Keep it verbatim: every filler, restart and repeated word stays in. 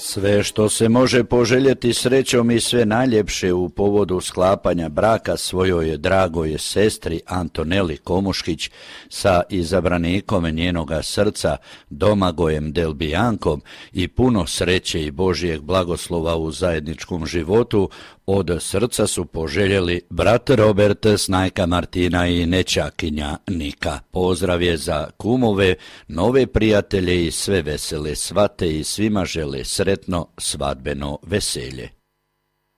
Sve što se može poželjeti srećom i sve najljepše u povodu sklapanja braka svojoj dragoj sestri Antoneli Komuškić sa izabranikom njenoga srca Domagojem Delbijankom i puno sreće i Božijeg blagoslova u zajedničkom životu od srca su poželjeli brat Robert, snajka Martina i nećakinja Nika. Pozdrav je za kumove, nove prijatelje i sve vesele svate i svima žele sretno svadbeno veselje.